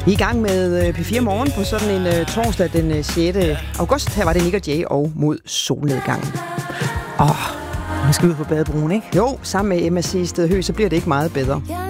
Vi er i gang med P4 Morgen på sådan en torsdag den 6. august. Her var det Nik og Jay og mod solnedgangen. Vi skal ud på badebroen, ikke? Jo, sammen med Emma Sehsted Høgh, så bliver det ikke meget bedre.